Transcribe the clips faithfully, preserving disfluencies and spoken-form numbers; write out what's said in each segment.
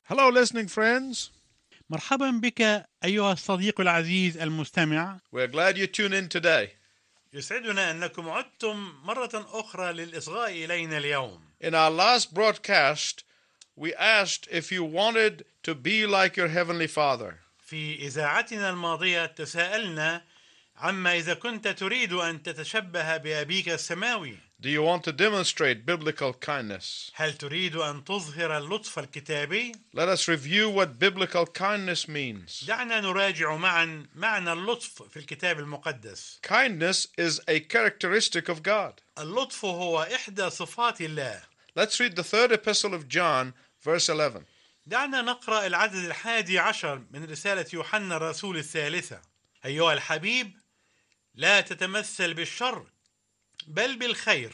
Hello, listening friends. مرحبا بك أيها الصديق العزيز المستمع. We're glad you tuned in today. يسعدنا أنكم عدتم مرة أخرى للإصغاء إلينا اليوم. In our last broadcast, we asked if you wanted to be like your Heavenly Father. في إذاعتنا الماضية تساءلنا عما إذا كنت تريد أن تتشبه بأبيك السماوي. Do you want to demonstrate biblical kindness? هل تريد أن تظهر اللطف الكتابي؟ Let us review what biblical kindness means. دعنا نراجع معا معنى اللطف في الكتاب المقدس. Kindness is a characteristic of God. اللطف هو إحدى صفات الله. Let's read the third epistle of John, verse eleven. دعنا نقرأ العدد الحادي عشر من رسالة يوحنا الرسول الثالثة. أيها الحبيب، لا تتمثل بالشر بل بالخير،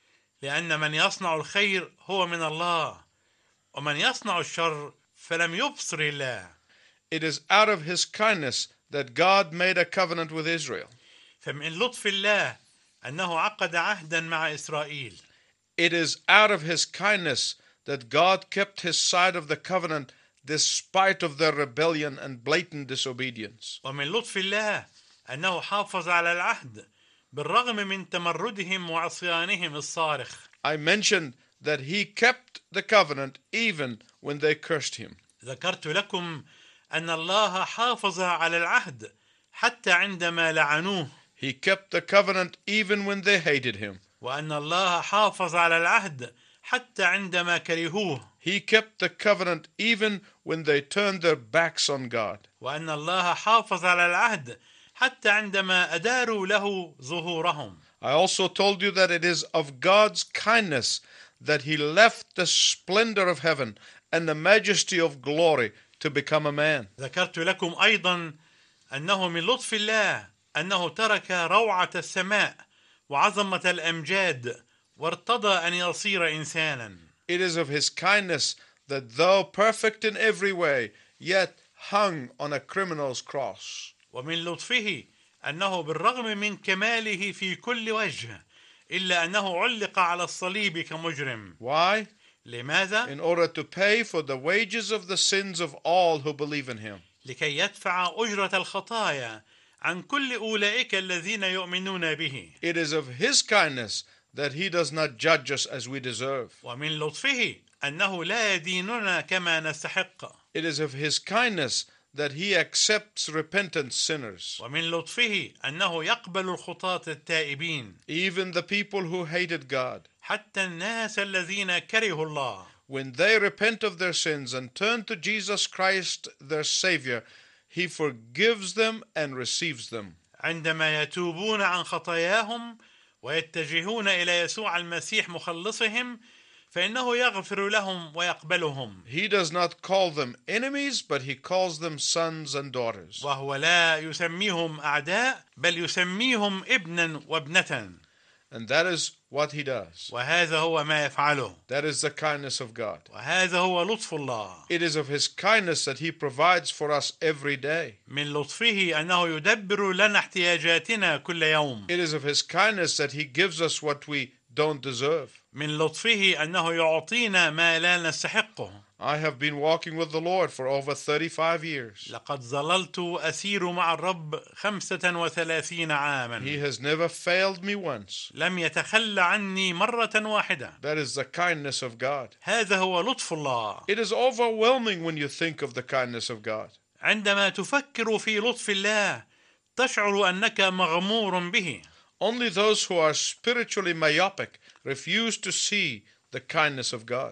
لأن من يصنع الخير هو من الله، ومن يصنع الشر فلم يبصر الله. It is out of His kindness that God made a covenant with Israel. فمن لطف الله أنه عقد عهدا مع إسرائيل. It is out of His kindness that God kept His side of the covenant despite of their rebellion and blatant disobedience. ومن لطف الله أنه حافظ على العهد بالرغم من تمردهم وعصيانهم الصارخ. I mentioned that He kept the covenant even when they cursed Him. ذكرت لكم أن الله حافظ على العهد حتى عندما لعنوه. He kept the covenant even when they hated Him. وأن الله حافظ على العهد حتى عندما كرهوه. He kept the covenant even when they turned their backs on God. وأن الله حافظ على العهد حتى عندما أداروا له ظهورهم. I also told you that it is of God's kindness that He left the splendor of heaven and the majesty of glory to become a man. ذكرت لكم أيضا أنه من لطف الله أنه ترك روعة السماء وعظمة الأمجاد وارتضى أن يصير إنسانا. It is of His kindness that though perfect in every way, yet hung on a criminal's cross. ومن لطفه أنه بالرغم من كماله في كل وجه إلا أنه علق على الصليب كمجرم. Why? لماذا؟ In order to pay for the wages of the sins of all who believe in Him. لكي يدفع أجرة الخطايا عن كل أولئك الذين يؤمنون به. It is of His kindness that He does not judge us as we deserve. ومن لطفه أنه لا يديننا كما نستحق. It is of His kindness that He accepts repentant sinners. ومن لطفه أنه يقبل الخطاة التائبين. Even the people who hated God. حتى الناس الذين كرهوا الله. When they repent of their sins and turn to Jesus Christ, their Savior, He forgives them and receives them. عندما يتوبون عن خطاياهم ويتجهون إلى يسوع المسيح مخلصهم فإنه يغفر لهم ويقبلهم. He does not call them enemies, but He calls them sons and daughters. وهو لا يسميهم أعداء بل يسميهم ابنا وابنة. And that is what He does. وهذا هو ما يفعله. That is the kindness of God. وهذا هو لطف الله. It is of His kindness that He provides for us every day. من لطفه أنه يدبر لنا احتياجاتنا كل يوم. It is of His kindness that He gives us what we don't deserve. من لطفه أنه يعطينا ما لا نستحقه. I have been walking with the Lord for over thirty-five years. لقد ظللت أسير مع الرب خمسة وثلاثين عاما. He has never failed me once. لم يتخلى عني مرة واحدة. That is the kindness of God. هذا هو لطف الله. It is overwhelming when you think of the kindness of God. عندما تفكر في لطف الله تشعر أنك مغمور به. Only those who are spiritually myopic refuse to see the kindness of God.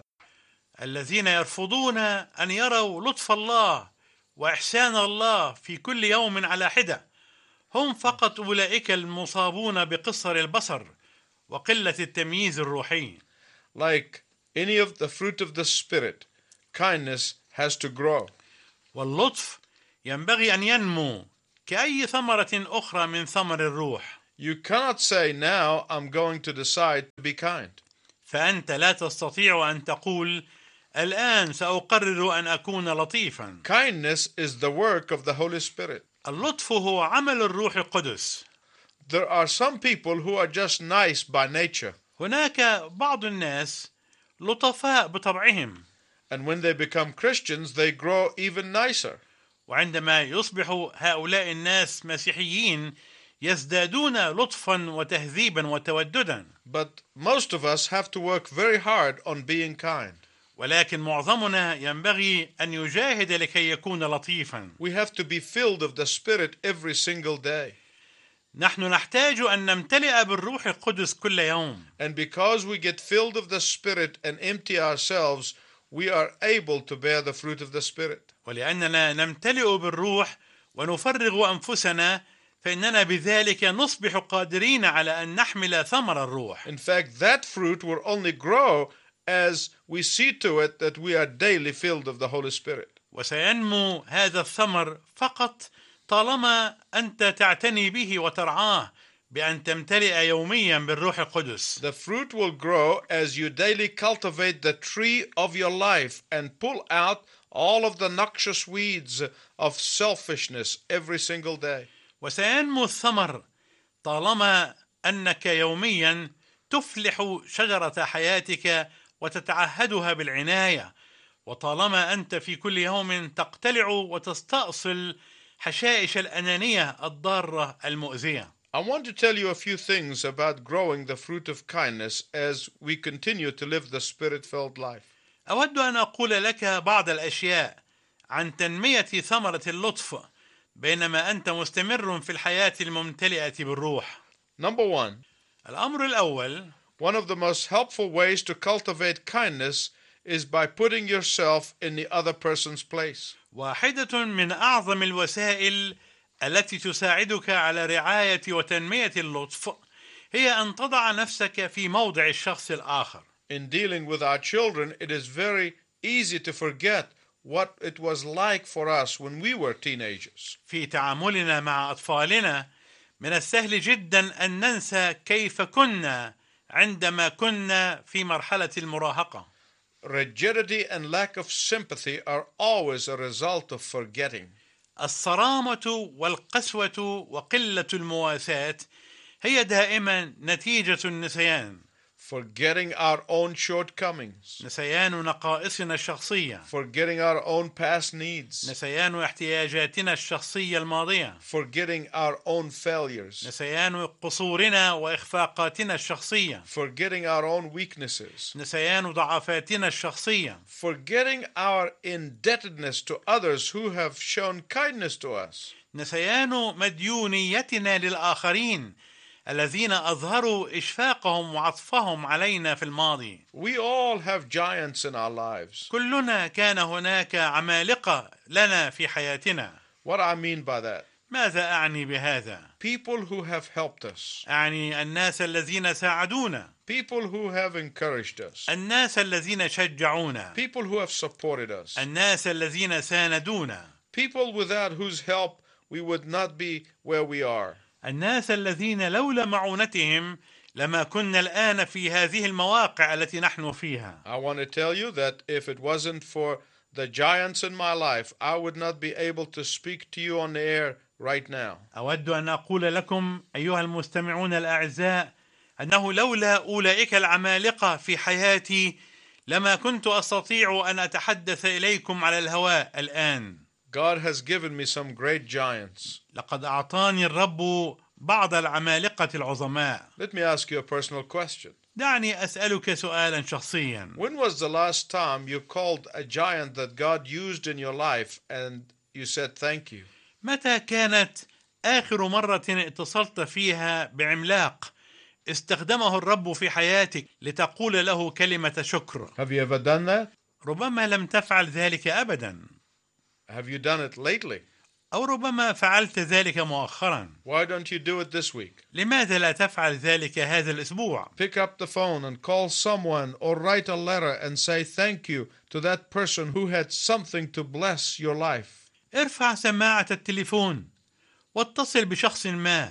الذين يرفضون أن يروا لطف الله وإحسان الله في كل يوم على حدة هم فقط أولئك المصابون بقصر البصر وقلة التمييز الروحي. Like any of the fruit of the Spirit, kindness has to grow. واللطف ينبغي أن ينمو كأي ثمرة أخرى من ثمر الروح. You cannot say, now I'm going to decide to be kind. فأنت لا تستطيع أن تقول الآن سأقرر أن أكون لطيفا. Kindness is the work of the Holy Spirit. اللطف هو عمل الروح القدس. There are some people who are just nice by nature. هناك بعض الناس لطفاء بطبعهم. And when they become Christians, they grow even nicer. وعندما يصبح هؤلاء الناس مسيحيين يزدادون لطفا وتهذيبا وتوددا. But most of us have to work very hard on being kind. ولكن معظمنا ينبغي أن يجاهد لكي يكون لطيفا. We have to be filled of the Spirit every single day. نحن نحتاج أن نمتلئ بالروح القدس كل يوم. And because we get filled of the Spirit and empty ourselves, we are able to bear the fruit of the Spirit. ولأننا نمتلئ بالروح ونفرغ أنفسنا فإننا بذلك نصبح قادرين على أن نحمل ثمر الروح. In fact, that fruit will only grow as we see to it that we are daily filled of the Holy Spirit. وسينمو هذا الثمر فقط طالما أنت تعتني به وترعاه بأن تمتلئ يوميا بالروح القدس. The fruit will grow as you daily cultivate the tree of your life and pull out all of the noxious weeds of selfishness every single day. وسينمو الثمر طالما أنك يوميا تفلح شجرة حياتك وتتعهدها بالعناية، وطالما أنت في كل يوم تقتلع وتستأصل حشائش الأنانية الضارة المؤذية. I want to tell you a few things about growing the fruit of kindness as we continue to live the Spirit-filled life. أود أن أقول لك بعض الأشياء عن تنمية ثمرة اللطف بينما أنت مستمر في الحياة الممتلئة بالروح. Number one, الأمر الأول، one of the most helpful ways to cultivate kindness is by putting yourself in the other person's place. واحدة من أعظم الوسائل التي تساعدك على رعاية وتنمية اللطف هي أن تضع نفسك في موضع الشخص الآخر. In dealing with our children, it is very easy to forget what it was like for us when we were teenagers. في تعاملنا مع أطفالنا من السهل جدا أن ننسى كيف كنا عندما كنا في مرحلة المراهقة. Rigidity and lack of sympathy are always a result of forgetting. الصرامة والقسوة وقلة المواساة هي دائما نتيجة النسيان. Forgetting our own shortcomings. نسيان نقائصنا الشخصية. Forgetting our own past needs. نسيان احتياجاتنا الشخصية الماضية. Forgetting our own failures. نسيان قصورنا وإخفاقاتنا الشخصية. Forgetting our own weaknesses. نسيان ضعفاتنا الشخصية. Forgetting our indebtedness to others who have shown kindness to us. نسيان مديونيتنا للآخرين الذين أظهروا إشفاقهم وعطفهم علينا في الماضي. We all have giants in our lives. كلنا كان هناك عمالقة لنا في حياتنا. What I mean by that? ماذا أعني بهذا؟ People who have helped us. أعني الناس الذين ساعدونا. People who have encouraged us. الناس الذين شجعونا. People who have supported us. الناس الذين ساندونا. People without whose help we would not be where we are. الناس الذين لولا معونتهم لما كنا الآن في هذه المواقع التي نحن فيها. I want to tell you that if it wasn't for the giants in my life, I would not be able to speak to you on the air right now. أود أن أقول لكم أيها المستمعون الأعزاء أنه لولا أولئك العمالقة في حياتي لما كنت أستطيع أن أتحدث إليكم على الهواء الآن. God has given me some great giants. لقد أعطاني الرب بعض العمالقة العظماء. Let me ask you a personal question. دعني أسألك سؤالا شخصيا. When was the last time you called a giant that God used in your life and you said thank you? متى كانت آخر مرة اتصلت فيها بعملاق استخدمه الرب في حياتك لتقول له كلمة شكر؟ Have you ever done that? ربما لم تفعل ذلك أبدا. Have you done it lately? أو ربما فعلت ذلك مؤخرا. Why don't you do it this week? لماذا لا تفعل ذلك هذا الأسبوع؟ Pick up the phone and call someone or write a letter and say thank you to that person who had something to bless your life. ارفع سماعة التليفون واتصل بشخص ما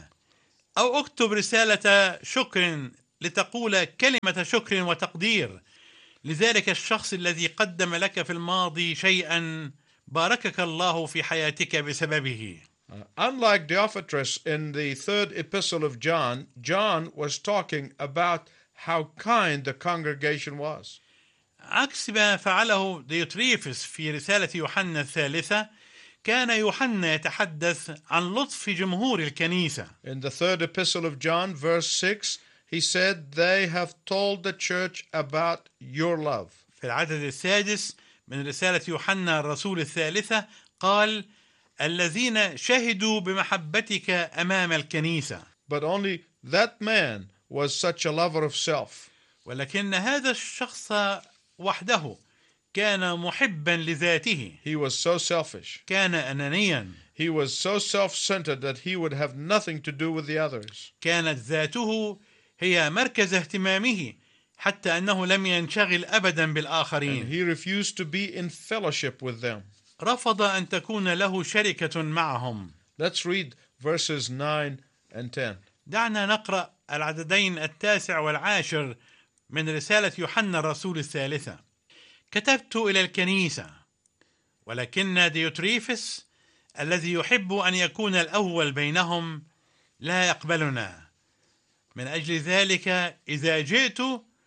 أو اكتب رسالة شكر لتقول كلمة شكر وتقدير لذلك الشخص الذي قدم لك في الماضي شيئا باركك الله في حياتك بسببه. Uh, unlike Diophanttus in the third epistle of John, John was talking about how kind the congregation was. عكس ما فعله ديوتريفس في رسالة يوحنا الثالثة، كان يوحنا يتحدث عن لطف جمهور الكنيسة. In the third epistle of John, verse six, he said, they have told the church about your love. في العدد السادس من رسالة يوحنا الرسول الثالثة قال: الذين شهدوا بمحبتك أمام الكنيسة. But only that man was such a lover of self. ولكن هذا الشخص وحده كان محبا لذاته. He was so selfish. كان أنانيا. He was so self-centered that he would have nothing to do with the others. كانت ذاته هي مركز اهتمامه، حتى أنه لم ينشغل أبدا بالآخرين. And he refused to be in fellowship with them. رفض أن تكون له شركة معهم. Let's read verses nine and ten. دعنا نقرأ العددين التاسع والعاشر من رسالة يوحنا الرسول الثالثة. كتبت إلى الكنيسة، ولكن ديوتريفس الذي يحب أن يكون الأول بينهم لا يقبلنا. من أجل ذلك إذا جئت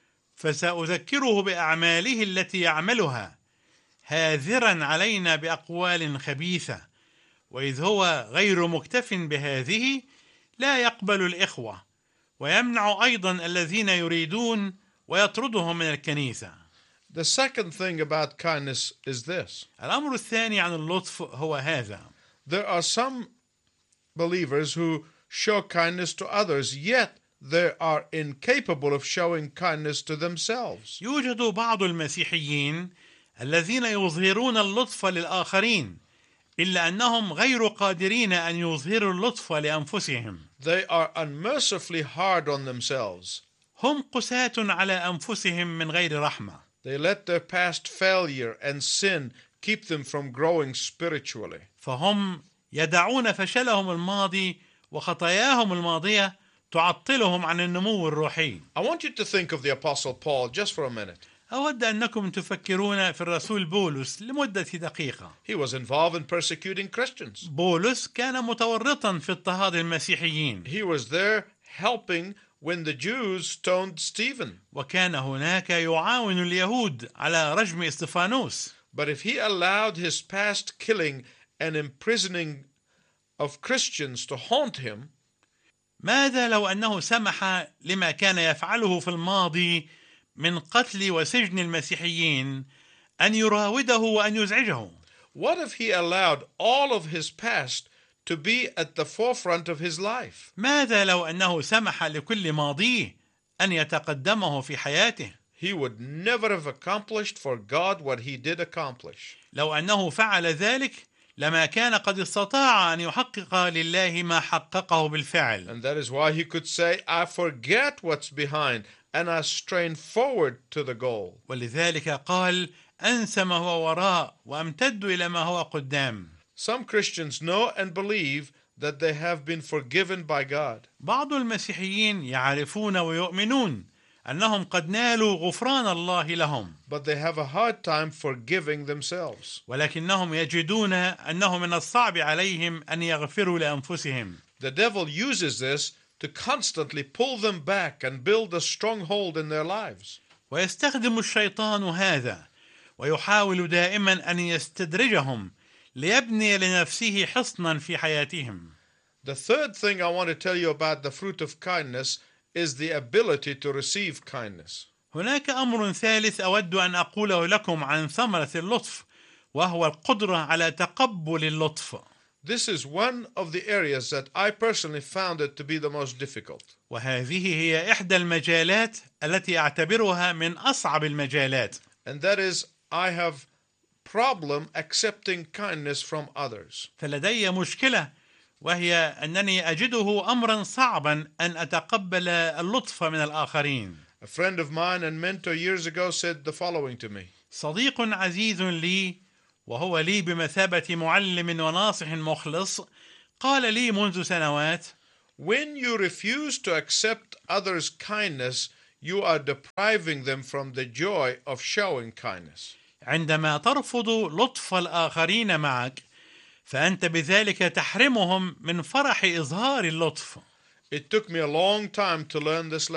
فسأذكره بأعماله التي يعملها، هاذرا علينا بأقوال خبيثة. وإذ هو غير مكتف بهذه لا يقبل الإخوة، ويمنع أيضا الذين يريدون ويطردهم من الكنيسة. The second thing about kindness is this. الأمر الثاني عن اللطف هو هذا: There are some believers who show kindness to others, yet they are incapable of showing kindness to themselves. يوجد بعض المسيحيين الذين يظهرون اللطف للآخرين، إلا أنهم غير قادرين أن يظهروا اللطف لأنفسهم. They are unmercifully hard on themselves. هم قساة على أنفسهم من غير رحمة. They let their past failure and sin keep them from growing spiritually. فهم يدعون فشلهم الماضي وخطاياهم الماضية تعطلهم عن النمو الروحي. I want you to think of the Apostle Paul just for a minute. أود أنكم تفكرون في الرسول بولس لمدة دقيقة. He was involved in persecuting Christians. بولس كان متورطا في اضطهاد المسيحيين. He was there helping when the Jews stoned Stephen. وكان هناك يعاون اليهود على رجم استفانوس. But if he allowed his past killing and imprisoning of Christians to haunt him, ماذا لو أنه سمح لما كان يفعله في الماضي من قتل وسجن المسيحيين أن يراوده وأن يزعجه؟ what if he allowed all of his past to be at the forefront of his life? ماذا لو أنه سمح لكل ماضيه أن يتقدمه في حياته؟ He would never have accomplished for God what he did accomplish. لو أنه فعل ذلك لما كان قد استطاع أن يحقق لله ما حققه بالفعل. And that is why he could say, I forget what's behind and I strain forward to the goal. ولذلك قال: أنسى ما هو وراء وأمتد إلى ما هو قدام. Some Christians know and believe that they have been forgiven by God. بعض المسيحيين يعرفون ويؤمنون أنهم قد نالوا غفران الله لهم، But they have a hard time forgiving themselves. ولكنهم يجدون أنه من الصعب عليهم أن يغفروا لأنفسهم. The devil uses this to constantly pull them back and build a stronghold in their lives. ويستخدم الشيطان هذا ويحاول دائما أن يستدرجهم ليبني لنفسه حصنا في حياتهم. The third thing I want to tell you about the fruit of kindness is the ability to receive kindness. هناك أمر ثالث أود أن أقوله لكم عن ثمرة اللطف، وهو القدرة على تقبل اللطف. This is one of the areas that I personally found it to be the most difficult. وهذه هي إحدى المجالات التي أعتبرها من أصعب المجالات. And that is, I have problem accepting kindness from others. فلدي مشكلة، وهي أنني أجده أمرا صعبا أن أتقبل اللطف من الآخرين. A friend of mine and mentor years ago said the following to me. صديق عزيز لي وهو لي بمثابة معلم وناصح مخلص قال لي منذ سنوات: When you refuse to accept others' kindness, you are depriving them from the joy of showing kindness. عندما ترفض لطف الآخرين معك فأنت بذلك تحرمهم من فرح إظهار اللطف. It took me a long time to learn this lesson.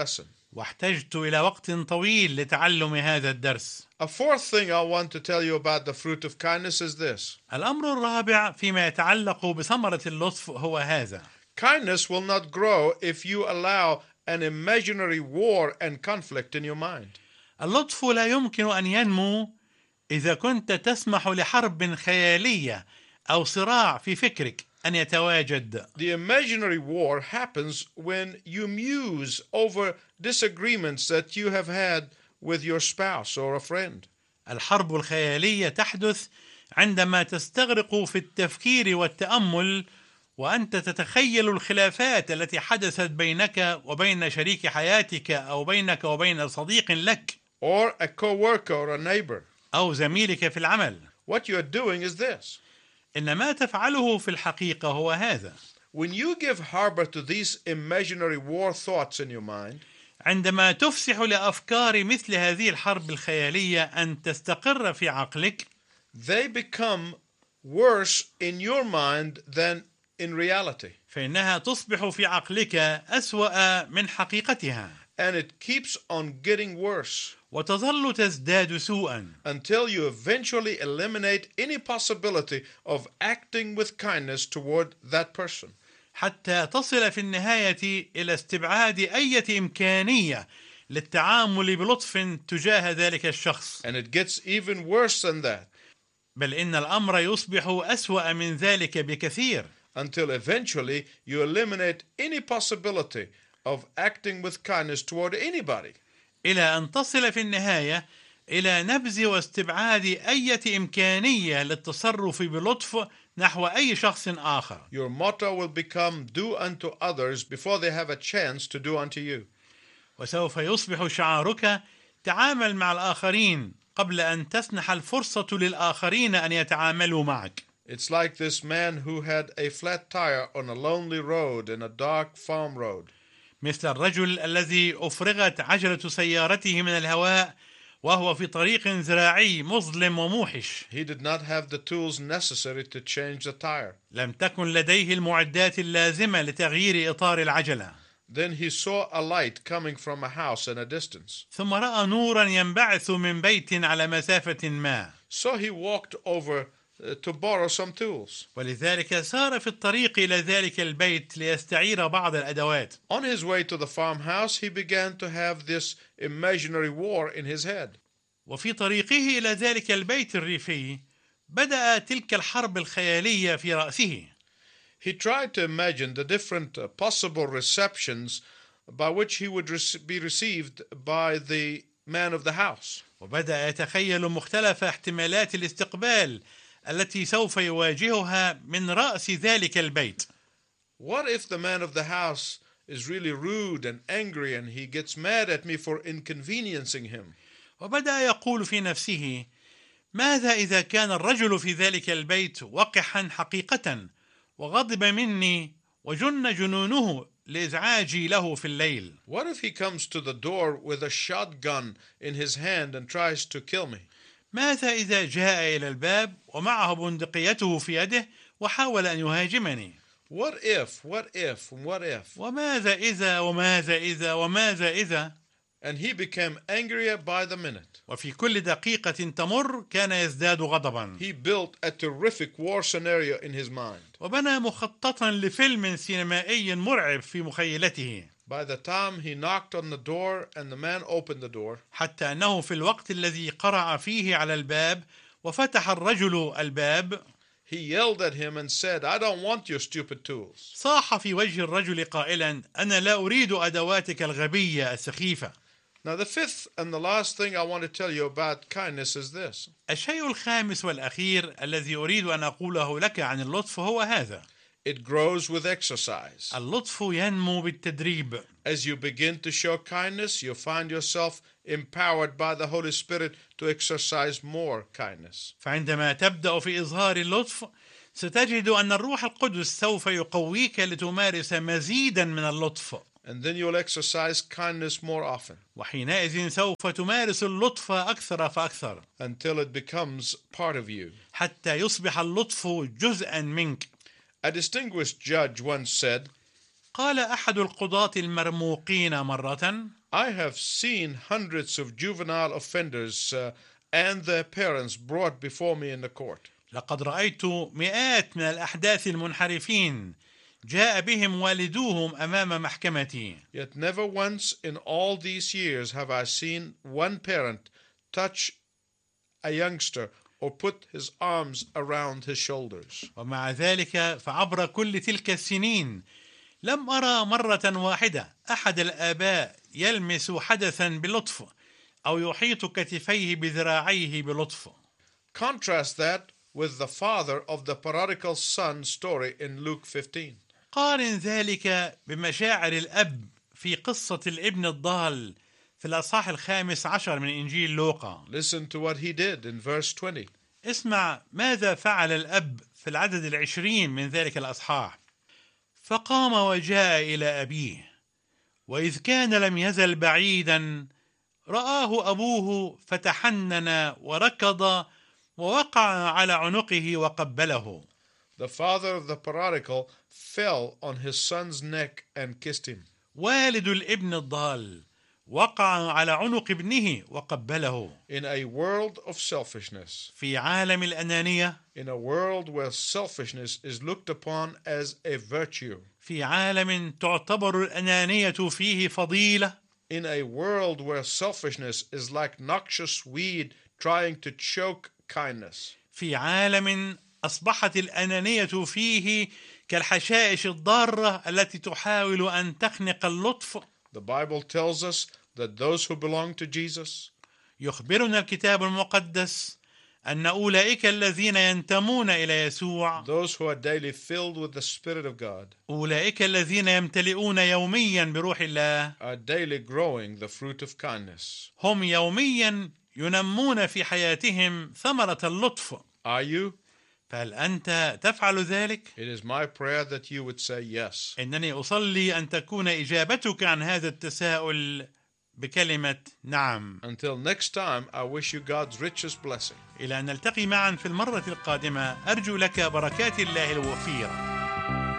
واحتجت إلى وقت طويل لتعلم هذا الدرس. A fourth thing I want to tell you about the fruit of kindness is this. الأمر الرابع فيما يتعلق بثمرة اللطف هو هذا: Kindness will not grow if you allow an imaginary war and conflict in your mind. اللطف لا يمكن أن ينمو إذا كنت تسمح لحرب خيالية أو صراع في فكرك أن يتواجد. The imaginary war happens when you muse over disagreements that you have had with your spouse or a friend. الحرب الخيالية تحدث عندما تستغرق في التفكير والتأمل وأنت تتخيل الخلافات التي حدثت بينك وبين شريك حياتك أو بينك وبين صديق لك Or a co-worker or a neighbor. أو زميلك في العمل. What you are doing is this. إن ما تفعله في الحقيقة هو هذا: When you give harbor to these imaginary war thoughts in your mind, عندما تفسح لأفكار مثل هذه الحرب الخيالية أن تستقر في عقلك، they become worse in your mind than in reality. فإنها تصبح في عقلك أسوأ من حقيقتها. And it keeps on getting worse وتظل تزداد سوءا until you eventually eliminate any possibility of acting with kindness toward that person. حتى تصل في النهاية إلى استبعاد أي إمكانية للتعامل بلطف تجاه ذلك الشخص. And it gets even worse than that بل إن الأمر يصبح أسوأ من ذلك بكثير until eventually you eliminate any possibility of acting with kindness toward anybody. إلى أن تصل في النهاية إلى نبذ واستبعاد أي إمكانية للتصرف بلطف نحو أي شخص آخر. Your motto will become do unto others before they have a chance to do unto you. وسوف يصبح شعارك تعامل مع الآخرين قبل أن تسنح الفرصة للآخرين أن يتعاملوا معك. It's like this man who had a flat tire on a lonely road in a dark farm road. مثل الرجل الذي أفرغت عجلة سيارته من الهواء وهو في طريق زراعي مظلم وموحش. He did not have the tools necessary to change the tire. لم تكن لديه المعدات اللازمة لتغيير إطار العجلة. Then he saw a light coming from a house in a distance. ثم رأى نورا ينبعث من بيت على مسافة ما. So he walked over uh, to borrow some tools. ولذلك سار في الطريق إلى ذلك البيت ليستعير بعض الأدوات. On his way to the farmhouse, he began to have this imaginary war in his head. وفي طريقه إلى ذلك البيت الريفي بدأ تلك الحرب الخيالية في رأسه. He tried to imagine the different uh, possible receptions by which he would rec- be received by the man of the house. وبدأ يتخيل مختلف احتمالات الاستقبال التي سوف يواجهها من رأس ذلك البيت. What if the man of the house is really rude and angry and he gets mad at me for inconveniencing him? وبدأ يقول في نفسه: ماذا إذا كان الرجل في ذلك البيت وقحا حقيقة وغضب مني وجن جنونه لإزعاجي له في الليل؟ What if he comes to the door with a shotgun in his hand and tries to kill me? ماذا إذا جاء إلى الباب ومعه بندقيته في يده وحاول أن يهاجمني؟ What if, what if, what if? وماذا إذا وماذا إذا وماذا إذا؟ And he became angrier by the minute. وفي كل دقيقة تمر كان يزداد غضبا. He built a terrific war scenario in his mind. وبنى مخططا لفيلم سينمائي مرعب في مخيلته. By the time he knocked on the door and the man opened the door, حتى أنه في الوقت الذي قرع فيه على الباب وفتح الرجل الباب، he yelled at him and said, I don't want your stupid tools. صاح في وجه الرجل قائلا: أنا لا أريد أدواتك الغبية السخيفة. Now the fifth and the last thing I want to tell you about kindness is this. الشيء الخامس والأخير الذي أريد أن أقوله لك عن اللطف هو هذا: It grows with exercise. اللطف ينمو بالتدريب. As you begin to show kindness, you find yourself empowered by the Holy Spirit to exercise more kindness. فعندما تبدأ في إظهار اللطف ستجد أن الروح القدس سوف يقويك لتمارس مزيدا من اللطف. And then you'll exercise kindness more often وحينئذ سوف تمارس اللطف أكثر فأكثر until it becomes part of you. حتى يصبح اللطف جزءا منك. A distinguished judge once said, قال أحد القضاة المرموقين مرة: I have seen hundreds of juvenile offenders uh, and their parents brought before me in the court. لقد رأيت مئات من الأحداث المنحرفين جاء بهم والدوهم أمام محكمتي. Yet never once in all these years have I seen one parent touch a youngster or put his arms around his shoulders. ومع ذلك فعبر كل تلك السنين لم أرى مرة واحدة أحد الآباء يلمس حدثا بلطف أو يحيط كتفيه بذراعيه بلطف. Contrast that with the father of the prodigal son story in Luke fifteen. قارن ذلك بمشاعر الأب في قصة الابن الضال في الأصحاح الخامس عشر من إنجيل لوقا. Listen to what he did in verse twenty. اسمع ماذا فعل الأب في العدد العشرين من ذلك الأصحاح. فقام وجاء إلى أبيه، وإذ كان لم يزل بعيدا رآه أبوه فتحنن وركض ووقع على عنقه وقبله. The father of the prodigal fell on his son's neck and kissed him. والد الابن الضال وقع على عنق ابنه وقبله. In a world of selfishness, في عالم الأنانية، in a world where selfishness is looked upon as a virtue, في عالم تعتبر الأنانية فيه فضيلة، in a world where selfishness is like noxious weed trying to choke kindness, في عالم أصبحت الأنانية فيه كالحشائش الضارة التي تحاول أن تخنق اللطف. the Bible tells us that those who belong to Jesus, يخبرنا الكتاب المقدس أن أولئك الذين ينتمون إلى يسوع، those who are daily filled with the Spirit of God, أولئك الذين يمتلئون يوميا بروح الله، are daily growing the fruit of kindness. هم يوميا ينمون في حياتهم ثمرة اللطف. Are you? فهل أنت تفعل ذلك؟ It is my prayer that you would say yes. إنني أصلي أن تكون إجابتك عن هذا التساؤل بكلمة نعم. Until next time, I wish you God's richest blessing. إلى أن نلتقي معا في المرة القادمة، أرجو لك بركات الله الوفيرة.